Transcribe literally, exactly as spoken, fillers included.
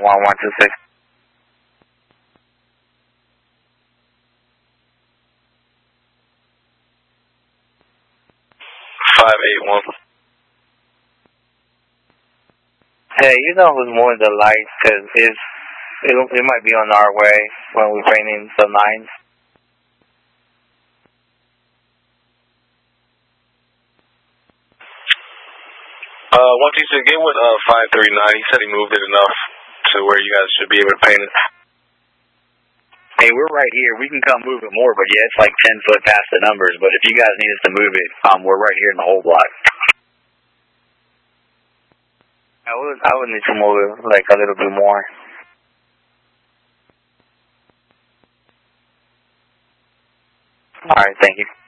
one one two six. five eight one. Hey, you know who's moving the lights? Because it's, it, it might be on our way when we bring in some nines. Uh, once he said, get with uh, five three nine. He said he moved it enough to where you guys should be able to paint it. Hey, we're right here. We can come move it more, but yeah, it's like ten foot past the numbers. But if you guys need us to move it, um, we're right here in the whole block. I would, I would need to move it like a little bit more. All right, thank you.